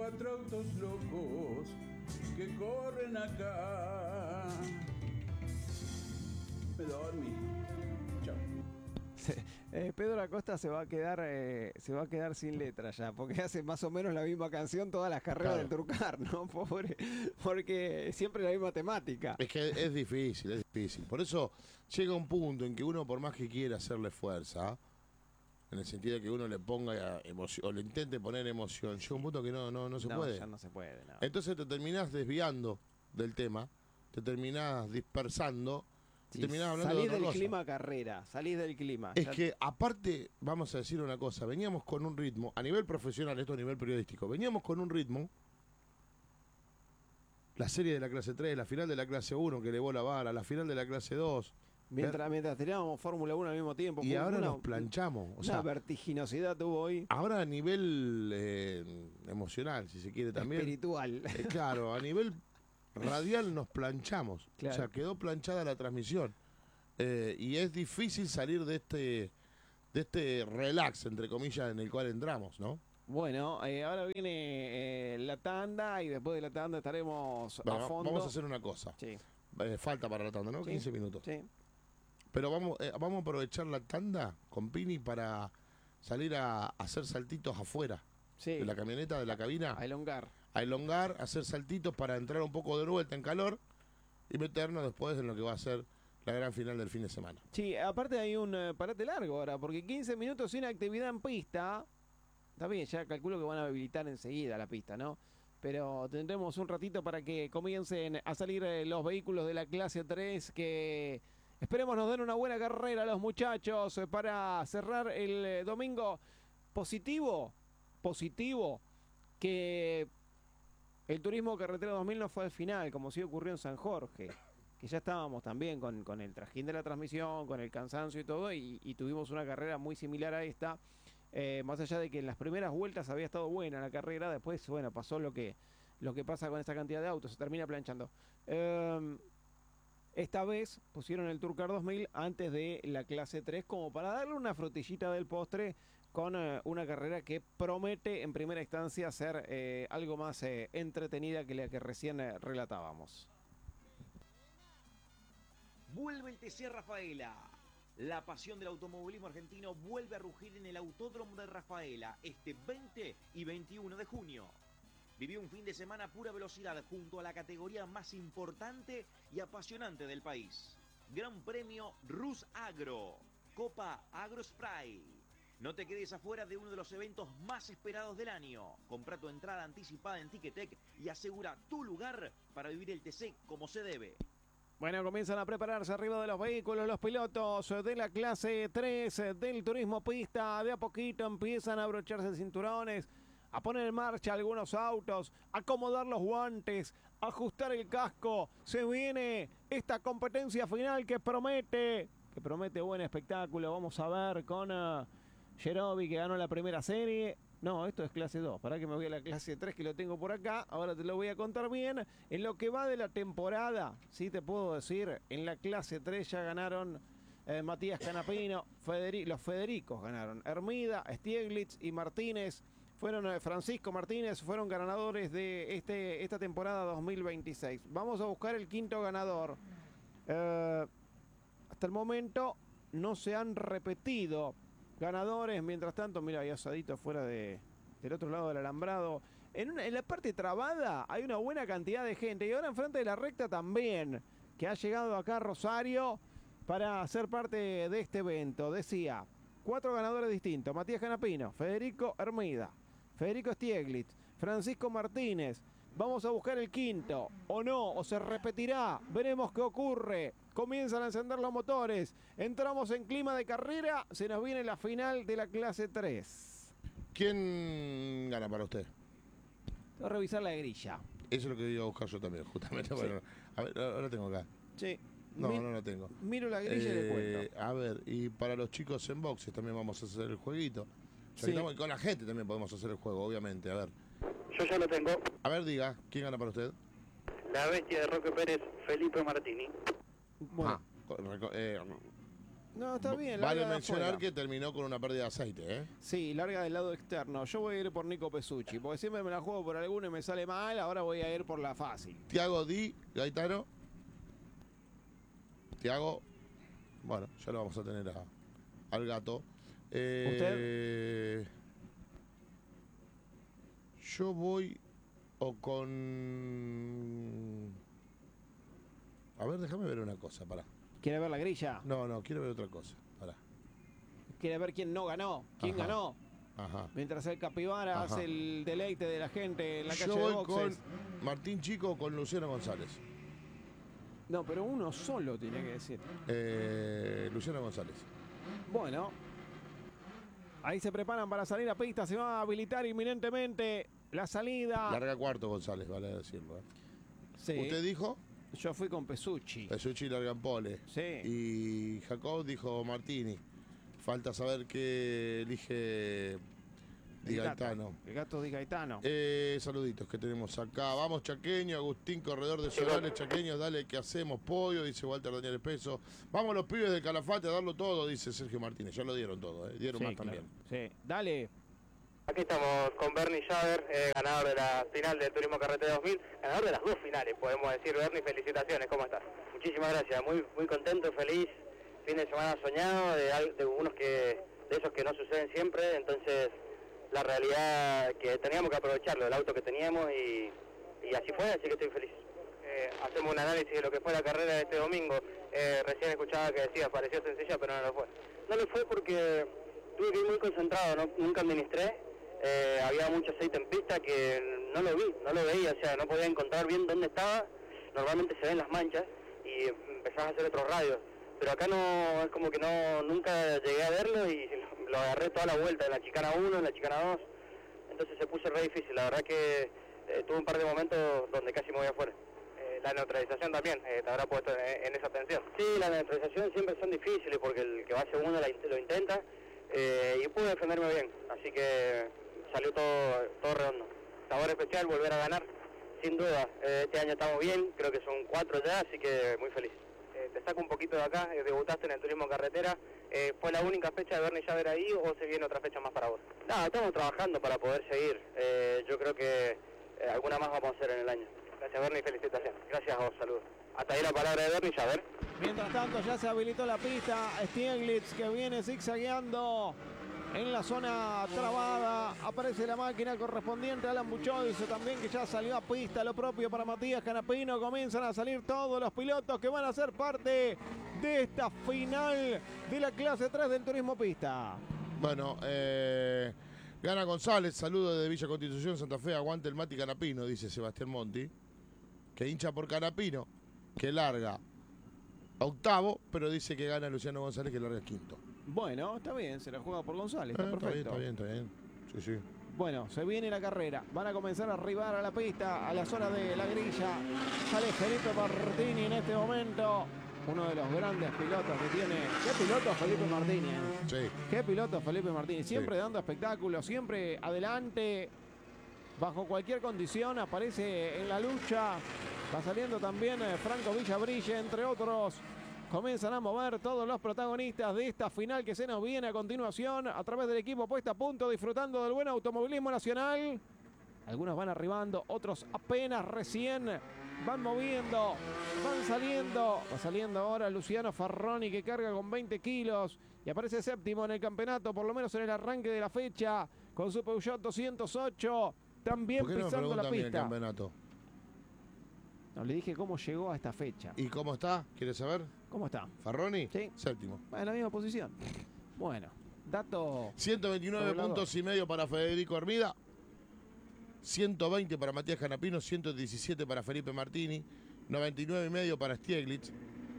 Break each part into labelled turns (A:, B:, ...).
A: 4 autos locos que corren acá. Me dormí. Chao.
B: Pedro Acosta se va a quedar sin letra ya, porque hace más o menos la misma canción todas las carreras del Turcar, ¿no? Pobre, porque siempre la misma temática.
C: Es que es difícil. Por eso llega un punto en que uno, por más que quiera hacerle fuerza, en el sentido de que uno le ponga emoción, o le intente poner emoción, llega un punto que no se puede.
B: Ya no se puede, no.
C: Entonces te terminás desviando del tema, te terminás dispersando.
B: Sí,
C: terminás hablando
B: salís
C: de otra
B: del
C: cosa.
B: clima carrera, salís del clima.
C: Es que aparte, vamos a decir una cosa, veníamos con un ritmo, a nivel profesional, esto a nivel periodístico, veníamos con un ritmo, la serie de la clase 3, la final de la clase 1 que elevó la vara, la final de la clase 2.
B: Mientras teníamos Fórmula 1 al mismo tiempo.
C: Y ahora nos planchamos. O sea,
B: vertiginosidad tuvo hoy.
C: Ahora a nivel emocional, si se quiere también.
B: Espiritual.
C: Claro, a nivel radial nos planchamos.
B: Claro.
C: O sea, quedó planchada la transmisión. Y es difícil salir de este relax, entre comillas, en el cual entramos, ¿no?
B: Bueno, ahora viene la tanda y después de la tanda estaremos a fondo.
C: Vamos a hacer una cosa.
B: Sí.
C: Falta para la tanda, ¿no?
B: Sí.
C: 15 minutos.
B: Sí.
C: Pero vamos a aprovechar la tanda con Pini para salir a hacer saltitos afuera de la camioneta, de la cabina.
B: A elongar.
C: A elongar, hacer saltitos para entrar un poco de vuelta en calor y meternos después en lo que va a ser la gran final del fin de semana.
B: Sí, aparte hay un parate largo ahora, porque 15 minutos sin actividad en pista. Está bien, ya calculo que van a habilitar enseguida la pista, ¿no? Pero tendremos un ratito para que comiencen a salir los vehículos de la clase 3 que esperemos nos den una buena carrera a los muchachos para cerrar el domingo. Positivo que el Turismo Carretera 2000 no fue al final, como sí ocurrió en San Jorge, que ya estábamos también con el trajín de la transmisión, con el cansancio y todo, y tuvimos una carrera muy similar a esta. Más allá de que en las primeras vueltas había estado buena la carrera, después, bueno, pasó lo que pasa con esta cantidad de autos, se termina planchando. Esta vez pusieron el Turcar 2000 antes de la clase 3 como para darle una frutillita del postre con una carrera que promete en primera instancia ser algo más entretenida que la que recién relatábamos.
D: Vuelve el TC Rafaela. La pasión del automovilismo argentino vuelve a rugir en el Autódromo de Rafaela este 20 y 21 de junio. Vivió un fin de semana a pura velocidad junto a la categoría más importante y apasionante del país. Gran Premio Rus Agro, Copa Agro Spray. No te quedes afuera de uno de los eventos más esperados del año. Compra tu entrada anticipada en Ticketek y asegura tu lugar para vivir el TC como se debe.
B: Bueno, comienzan a prepararse arriba de los vehículos los pilotos de la clase 3 del turismo pista. De a poquito empiezan a abrocharse cinturones, a poner en marcha algunos autos, a acomodar los guantes, a ajustar el casco. Se viene esta competencia final que promete buen espectáculo. Vamos a ver con Jerobi, que ganó la primera serie. No, esto es clase 2. Pará que me voy a la clase 3, que lo tengo por acá. Ahora te lo voy a contar bien. En lo que va de la temporada, sí te puedo decir, en la clase 3 ya ganaron Matías Canapino, los Federicos ganaron. Hermida, Stieglitz y Martínez fueron, Francisco Martínez, fueron ganadores de esta temporada 2026. Vamos a buscar el quinto ganador. Hasta el momento no se han repetido ganadores. Mientras tanto, mira, hay asadito fuera del otro lado del alambrado. En la parte trabada hay una buena cantidad de gente. Y ahora enfrente de la recta también, que ha llegado acá a Rosario para ser parte de este evento. Decía, 4 ganadores distintos: Matías Canapino, Federico Hermida, Federico Stieglitz, Francisco Martínez. Vamos a buscar el quinto, o no, o se repetirá. Veremos qué ocurre. Comienzan a encender los motores. Entramos en clima de carrera. Se nos viene la final de la clase 3.
C: ¿Quién gana para usted?
B: Voy a revisar la grilla.
C: Eso es lo que iba a buscar yo también, justamente. Sí. Bueno, a ver, ahora tengo acá.
B: Sí.
C: No la tengo.
B: Miro la grilla y le cuento.
C: A ver, y para los chicos en boxes también vamos a hacer el jueguito.
B: Sí.
C: Y con la gente también podemos hacer el juego, obviamente. A ver.
E: Yo ya lo tengo.
C: A ver, diga, ¿quién gana para usted?
E: La bestia de Roque Pérez, Felipe Martini.
B: Bueno, No, está bien.
C: Vale
B: larga de
C: mencionar
B: afuera.
C: que terminó con una pérdida de aceite, ¿eh?
B: Sí, larga del lado externo. Yo voy a ir por Nico Pesucci, porque siempre me la juego por alguno y me sale mal. Ahora voy a ir por la fácil.
C: Tiago Di Gaetano. Tiago, bueno, ya lo vamos a tener al gato. Yo voy o con... A ver, déjame ver una cosa, pará.
B: ¿Quiere ver la grilla?
C: No, quiero ver otra cosa, pará.
B: ¿Quiere ver quién no ganó? ¿Quién
C: Ajá.
B: ganó?
C: Ajá.
B: Mientras el Capibara
C: Ajá.
B: hace el deleite de la gente en la calle
C: Yo
B: de
C: voy
B: boxes.
C: con Martín Chico o con Luciano González.
B: No, pero uno solo tiene que decir.
C: Luciano González.
B: Bueno. Ahí se preparan para salir a pista. Se va a habilitar inminentemente la salida.
C: Larga cuarto González, vale decirlo.
B: Sí.
C: ¿Usted dijo?
B: Yo fui con Pesucci.
C: Pesucci larga en pole.
B: Sí.
C: Y Jacob dijo Martini. Falta saber qué elige Di Gaetano.
B: El gato Di Gaetano.
C: Saluditos que tenemos acá. Vamos, Chaqueño, Agustín, corredor de Solales, Chaqueño, dale, ¿qué hacemos? Pollo, dice Walter Daniel Espeso. Vamos los pibes del Calafate a darlo todo, dice Sergio Martínez. Ya lo dieron todo, dieron
B: Sí,
C: más
B: claro.
C: también.
B: Sí. Dale.
E: Aquí estamos con Bernie Javer, ganador de la final del Turismo Carretera 2000, ganador de las dos finales, podemos decir. Bernie, felicitaciones, ¿cómo estás? Muchísimas gracias, muy contento, feliz, fin de semana soñado, de unos de esos que no suceden siempre, entonces la realidad que teníamos que aprovecharlo, el auto que teníamos y así fue, así que estoy feliz. Hacemos un análisis de lo que fue la carrera de este domingo. Recién escuchaba que decía, pareció sencilla, pero no lo fue. No lo fue porque tuve que ir muy concentrado, nunca administré. Había mucho aceite en pista que no lo veía, o sea, no podía encontrar bien dónde estaba. Normalmente se ven las manchas y empezás a hacer otros radios, pero acá no, es como que nunca llegué a verlo y lo agarré toda la vuelta, en la chicana 1, en la chicana 2, entonces se puso re difícil. La verdad que tuve un par de momentos donde casi me voy afuera. La neutralización también, te habrá puesto en esa tensión. Sí, las neutralizaciones siempre son difíciles porque el que va segundo lo intenta, y pude defenderme bien, así que salió todo redondo. Sabor especial, volver a ganar, sin duda. Este año estamos bien, creo que son 4 ya, así que muy feliz. Te saco un poquito de acá, debutaste en el Turismo Carretera, ¿fue la única fecha de Bernie Javer ahí o se viene otra fecha más para vos? No, estamos trabajando para poder seguir, yo creo que alguna más vamos a hacer en el año. Gracias Bernie, felicitaciones. Gracias a vos, saludos. Hasta ahí la palabra de Bernie Javer.
B: Mientras tanto ya se habilitó la pista. Stieglitz que viene zigzagueando en la zona trabada. Aparece la máquina correspondiente. Alan Buchó dice también que ya salió a pista. Lo propio para Matías Canapino. Comienzan a salir todos los pilotos que van a ser parte de esta final de la clase 3 del Turismo Pista.
C: Bueno, gana González, saludo desde Villa Constitución, Santa Fe, aguante el Mati Canapino, dice Sebastián Monti, que hincha por Canapino, que larga octavo, pero dice que gana Luciano González, que larga quinto.
B: Bueno, está bien, se la juega por González, está perfecto.
C: Está bien. Sí, sí.
B: Bueno, se viene la carrera. Van a comenzar a arribar a la pista, a la zona de la grilla. Sale Felipe Martini en este momento. Uno de los grandes pilotos que tiene. ¿Qué piloto Felipe Martini?
C: Sí.
B: ¿Qué piloto Felipe Martini? Siempre
C: Sí.
B: dando espectáculos, siempre adelante. Bajo cualquier condición aparece en la lucha. Va saliendo también Franco Villabrille, entre otros. Comienzan a mover todos los protagonistas de esta final que se nos viene a continuación a través del equipo Puesta a Punto, disfrutando del buen automovilismo nacional. Algunos van arribando, otros apenas recién van moviendo, van saliendo. Va saliendo ahora Luciano Farroni, que carga con 20 kilos y aparece séptimo en el campeonato, por lo menos en el arranque de la fecha, con su Peugeot 208, también
C: ¿Por qué no
B: pisando la
C: preguntan bien el
B: pista.
C: campeonato?
B: No, le dije cómo llegó a esta fecha.
C: ¿Y cómo está? ¿Quieres saber?
B: ¿Cómo está?
C: Farroni,
B: Sí.
C: séptimo.
B: En la misma posición. Bueno, dato...
C: 129
B: Doblador.
C: puntos y medio para Federico Hermida. 120 para Matías Canapino, 117 para Felipe Martini, 99 y medio para Stieglitz,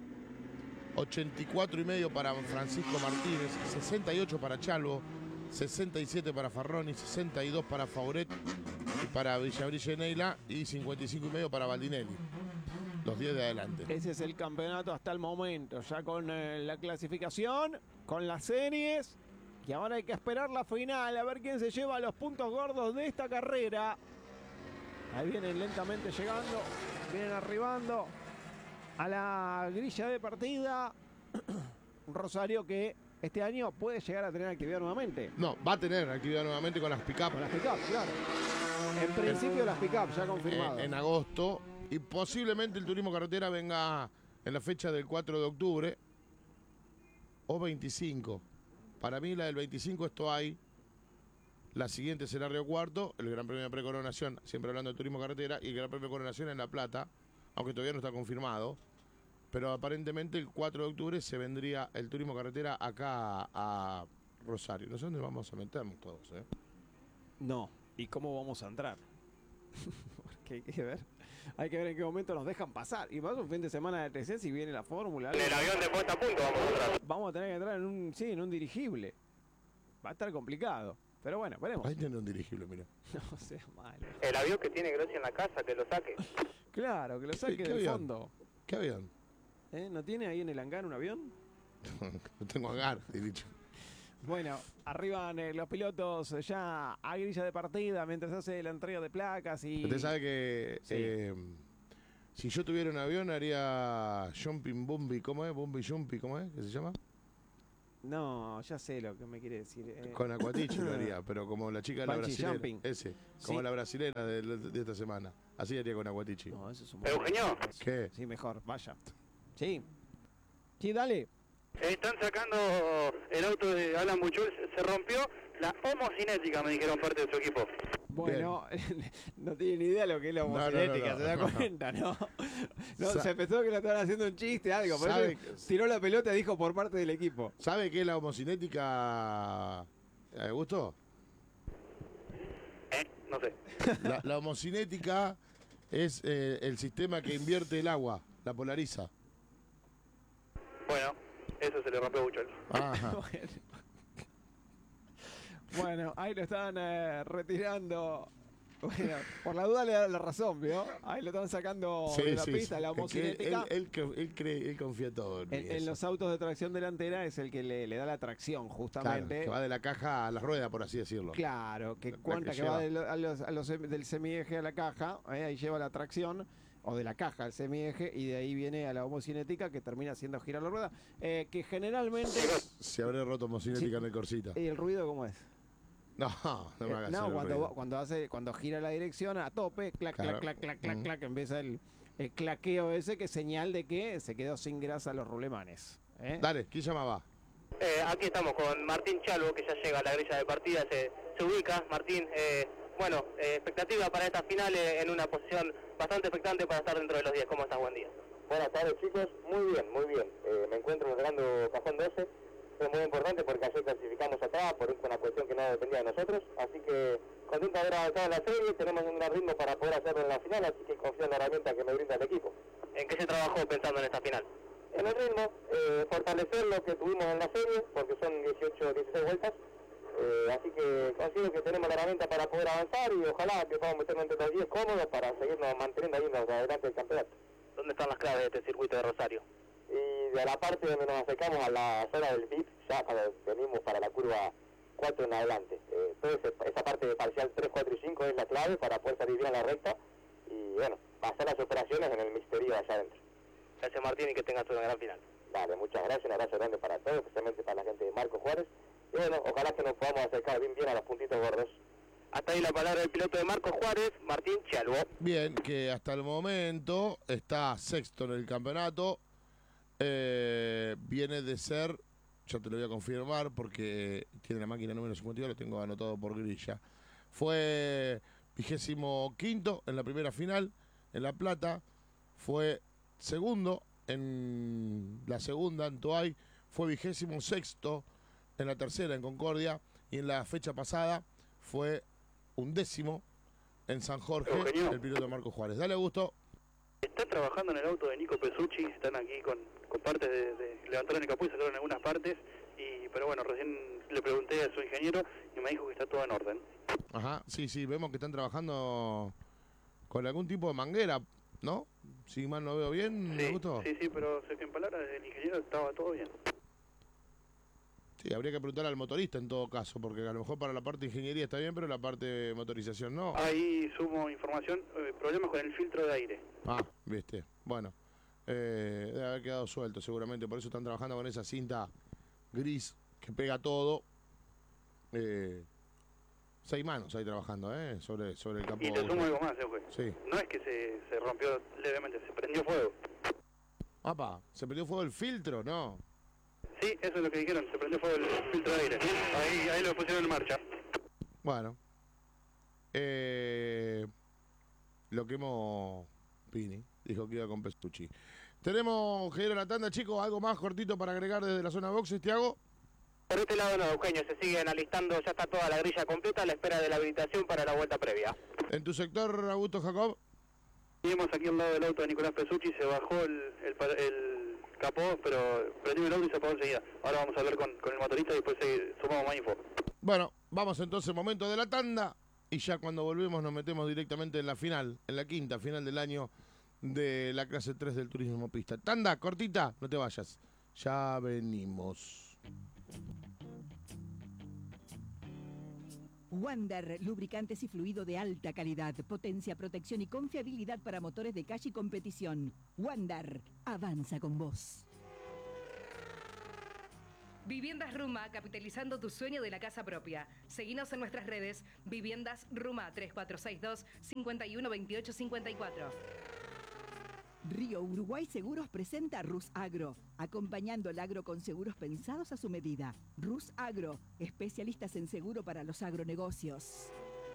C: 84 y medio para Francisco Martínez, 68 para Chalvo, 67 para Farroni, 62 para Fauret y para Villabrille Neila y 55 y medio para Baldinelli. Los 10 de adelante.
B: Ese es el campeonato hasta el momento, ya con la clasificación, con las series. Y ahora hay que esperar la final, a ver quién se lleva los puntos gordos de esta carrera. Ahí vienen lentamente llegando, vienen arribando a la grilla de partida. Rosario que este año puede llegar a tener actividad nuevamente.
C: No, va a tener actividad nuevamente con las pick-up.
B: Con las pick-up, claro. En principio las pick-up ya confirmadas.
C: En agosto. Y posiblemente el turismo carretera venga en la fecha del 4 de octubre o 25. Para mí la del 25 esto hay. La siguiente será Río Cuarto, el Gran Premio de Precoronación, siempre hablando de turismo carretera, y el Gran Premio de Coronación en La Plata, aunque todavía no está confirmado. Pero aparentemente el 4 de octubre se vendría el turismo carretera acá a Rosario. No sé dónde vamos a meternos todos, ¿eh?
B: No. ¿Y cómo vamos a entrar? Porque hay que ver. Hay que ver en qué momento nos dejan pasar. Y más un fin de semana de TC, si viene la fórmula.
E: En el avión de puesta a punto vamos a entrar.
B: Vamos a tener que entrar en un dirigible. Va a estar complicado. Pero bueno, veremos.
C: Ahí tiene un dirigible, mira.
B: No sea malo.
E: El avión que tiene Grossi en la casa, que lo saque.
B: Claro, que lo saque
C: ¿Qué
B: del
C: avión?
B: fondo.
C: ¿Qué avión?
B: ¿No tiene ahí en el hangar un avión?
C: No tengo hangar, he dicho.
B: Bueno, arriban los pilotos ya a grilla de partida mientras hace la entrega de placas y...
C: Usted sabe que si yo tuviera un avión haría Jumping Bumby, ¿cómo es? Bumby Jumpy, ¿cómo es? ¿Qué se llama?
B: No, ya sé lo que me quiere decir.
C: Con Aquatici lo haría, pero como la chica de la
B: Bungee
C: brasilera.
B: jumping.
C: Ese, como
B: Sí.
C: la brasilera de esta semana. Así haría con Aquatici.
B: No, eso es un
E: Eugenio.
C: ¿Qué?
B: Sí, mejor, vaya. Sí. Sí, dale.
E: Están sacando el auto de Alan Buchul, se rompió la homocinética, me dijeron parte de su equipo.
B: Bueno, no tiene ni idea lo que es la
C: No, no,
B: homocinética,
C: no,
B: se da
C: no.
B: cuenta, ¿no? No,
C: Sa-
B: se pensó que le estaban haciendo un chiste, algo. Por
C: ¿Sabe
B: eso tiró la pelota y dijo por parte del equipo.
C: ¿Sabe qué es la homocinética, Augusto?
E: No sé.
C: La homocinética es el sistema que invierte el agua, la polariza.
E: Bueno, eso se le rompió a Buchul.
C: Ajá.
B: Bueno, ahí lo estaban retirando. Bueno, por la duda le da la razón, ¿vio? Ahí lo estaban sacando de la pista, la
C: Es que
B: homocinética.
C: él confía todo en mí,
B: En
C: eso.
B: los autos de tracción delantera es el que le da la tracción,
C: Claro,
B: justamente.
C: que va de la caja a la rueda, por así decirlo.
B: Claro, que
C: La
B: cuenta
C: que
B: que va del semieje a la caja, ahí lleva la tracción, o de la caja al semieje, y de ahí viene a la homocinética que termina haciendo girar la rueda, que generalmente...
C: Se habré roto homocinética en el corsita.
B: ¿Y el ruido cómo es?
C: No, no me hagas
B: No,
C: hacer el ruido.
B: cuando gira la dirección a tope, clac,
C: Claro.
B: clac, clac, clac, clac,
C: Mm.
B: clac, empieza el claqueo ese que es señal de que se quedó sin grasa los rulemanes.
C: Dale, ¿quién llamaba?
E: Aquí estamos con Martín Chalvo, que ya llega a la grilla de partida, se ubica. Martín, bueno, expectativa para esta final en una posición bastante expectante para estar dentro de los 10. ¿Cómo estás? Buen día. Buenas tardes, chicos. Muy bien, muy bien. Me encuentro llegando cajón 12. Es muy importante porque ayer clasificamos acá por una cuestión que no dependía de nosotros. Así que contento de haber avanzado en la serie. Tenemos un gran ritmo para poder hacerlo en la final, así que confío en la herramienta que me brinda el equipo. ¿En qué se trabajó pensando en esta final? En el ritmo, fortalecer lo que tuvimos en la serie, porque son 18 o 16 vueltas. Así que considero que tenemos la herramienta para poder avanzar y ojalá que podamos meternos entre los 10 cómodos para seguirnos manteniendo ahí adelante del campeonato. ¿Dónde están las claves de este circuito de Rosario? Y de la parte donde nos acercamos a la zona del VIP, ya cuando venimos para la curva 4 en adelante. Toda esa parte de parcial 3, 4 y 5 es la clave para poder salir bien a la recta y bueno, pasar las operaciones en el misterio allá adentro. Gracias Martín y que tengas una gran final. Vale, muchas gracias, un abrazo grande para todos, especialmente para la gente de Marco Juárez. Y bueno, ojalá que nos podamos acercar bien a los puntitos gordos. Hasta ahí la palabra del piloto de Marco Juárez, Martín Chalvo.
C: Bien, que hasta el momento está sexto en el campeonato. Viene de ser, yo te lo voy a confirmar porque tiene la máquina número 52, lo tengo anotado por grilla. Fue 25º en la primera final, en La Plata. Fue segundo en la segunda, en Toay. Fue 26º en la tercera, en Concordia. Y en la fecha pasada fue 11º en San Jorge,
E: Eugenio.
C: el piloto Marco Juárez. Dale, Augusto.
F: Están trabajando en el auto de Nico Pesucci, están aquí con partes de levantaron el capó y sacaron algunas partes, pero bueno, recién le pregunté a su ingeniero y me dijo que está todo en orden.
C: Ajá, sí, vemos que están trabajando con algún tipo de manguera, ¿no? Si mal no veo bien, Augusto.
F: Sí, pero en palabras del ingeniero estaba todo bien.
C: Sí, habría que preguntar al motorista en todo caso, porque a lo mejor para la parte de ingeniería está bien, pero la parte de motorización no.
F: Ahí sumo información, problemas con el filtro de aire.
C: Ah, viste. Bueno, Debe haber quedado suelto seguramente, por eso están trabajando con esa cinta gris que pega todo. 6 manos ahí trabajando, sobre el capó.
F: Y te sumo algo más, Euge.
C: Sí.
F: No es que se rompió levemente, se prendió fuego.
C: Apa, ¿se prendió fuego el filtro? No.
F: Sí, eso es lo que dijeron, se prendió fuego el filtro de aire. Ahí lo pusieron en marcha.
C: Bueno. Lo quemó Pini. Dijo que iba con Pesucci. Tenemos que ir a la tanda, chicos. ¿Algo más cortito para agregar desde la zona boxes, Tiago?
E: Por este lado no, Eugenio, se siguen alistando, ya está toda la grilla completa a la espera de la habilitación para la vuelta previa.
C: En tu sector, Augusto Jacob.
F: Seguimos aquí al lado del auto de Nicolás Pesucci, se bajó el capó, pero prendió el auto y se apagó enseguida. Ahora vamos a hablar con el motorista y después sumamos más info.
C: Bueno, vamos entonces, momento de la tanda. Y ya cuando volvemos nos metemos directamente en la final, en la quinta final del año de la clase 3 del turismo pista. Tanda, cortita, no te vayas. Ya venimos.
G: Wander, lubricantes y fluido de alta calidad, potencia, protección y confiabilidad para motores de calle y competición. Wander, avanza con vos.
H: Viviendas Ruma, capitalizando tu sueño de la casa propia. Seguinos en nuestras redes, Viviendas Ruma 3462-512854.
G: Río Uruguay Seguros presenta Rus Agro, acompañando el agro con seguros pensados a su medida. Rus Agro, especialistas en seguro para los agronegocios.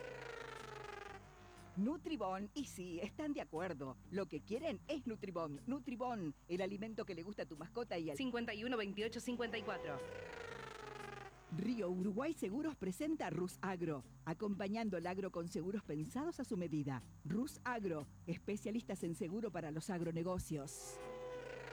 G: Nutribón, y sí, están de acuerdo. Lo que quieren es Nutribón. Nutribón, el alimento que le gusta a tu mascota y al...
H: 512854.
G: Río Uruguay Seguros presenta Rus Agro, acompañando el agro con seguros pensados a su medida. Rus Agro, especialistas en seguro para los agronegocios.